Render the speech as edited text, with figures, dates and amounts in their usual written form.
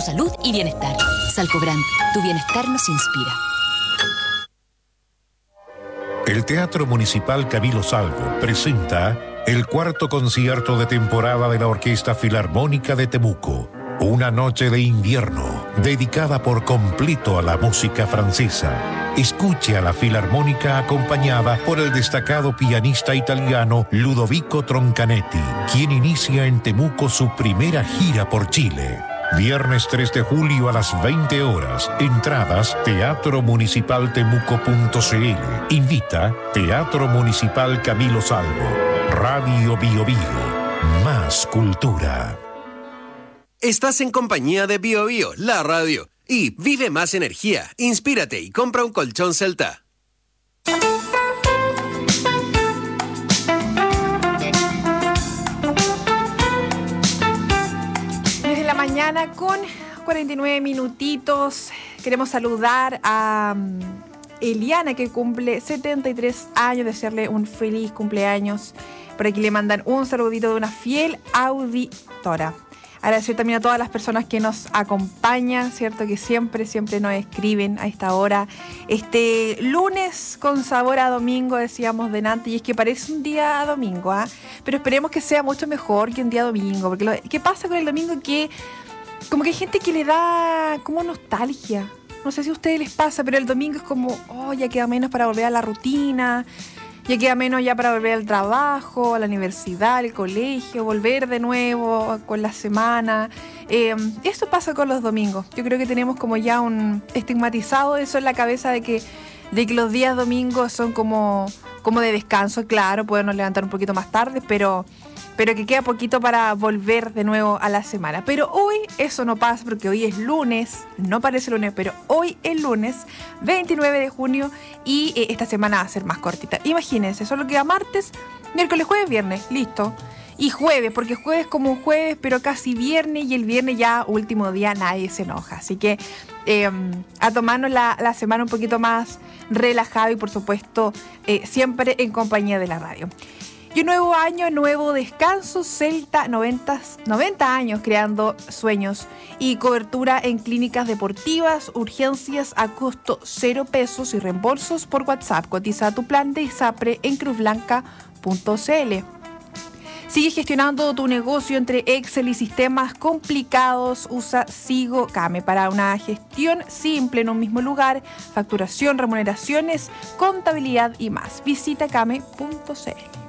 salud y bienestar. Salcobrand, tu bienestar nos inspira. El Teatro Municipal Camilo Salvo presenta el cuarto concierto de temporada de la Orquesta Filarmónica de Temuco. Una noche de invierno dedicada por completo a la música francesa. Escuche a la Filarmónica acompañada por el destacado pianista italiano Ludovico Troncanetti, quien inicia en Temuco su primera gira por Chile. Viernes 3 de julio a las 20 horas. Entradas teatromunicipaltemuco.cl. Invita Teatro Municipal Camilo Salvo. Radio Bio Bio. Más cultura. Estás en compañía de Bio Bio, la radio. Y vive más energía, inspírate y compra un colchón Celta. Desde la mañana con 49 minutitos queremos saludar a Eliana, que cumple 73 años, desearle un feliz cumpleaños. Por aquí le mandan un saludito de una fiel auditora. Agradecer también a todas las personas que nos acompañan, ¿cierto? Que siempre nos escriben a esta hora. Este lunes con sabor a domingo, decíamos delante, y es que parece un día a domingo, ¿ah? Pero esperemos que sea mucho mejor que un día domingo, porque ¿qué pasa con el domingo? Que como que hay gente que le da como nostalgia. No sé si a ustedes les pasa, pero el domingo es como, ya queda menos para volver a la rutina. Ya queda menos ya para volver al trabajo, a la universidad, al colegio, volver de nuevo con la semana. Eso pasa con los domingos. Yo creo que tenemos como ya un estigmatizado eso en la cabeza de que los días domingos son como de descanso. Claro, podemos levantar un poquito más tarde, pero que queda poquito para volver de nuevo a la semana. Pero hoy eso no pasa porque hoy es lunes, no parece lunes, pero hoy es lunes 29 de junio y esta semana va a ser más cortita. Imagínense, solo queda martes, miércoles, jueves, viernes, listo. Y jueves, porque jueves como un jueves, pero casi viernes, y el viernes ya último día nadie se enoja. Así que a tomarnos la semana un poquito más relajado y por supuesto siempre en compañía de la radio. Y un nuevo año, nuevo descanso. Celta, 90 años creando sueños y cobertura en clínicas deportivas, urgencias a costo 0 pesos y reembolsos por WhatsApp. Cotiza tu plan de ISAPRE en cruzblanca.cl. Sigue gestionando tu negocio entre Excel y sistemas complicados. Usa Sigo Kame para una gestión simple en un mismo lugar. Facturación, remuneraciones, contabilidad y más. Visita kame.cl.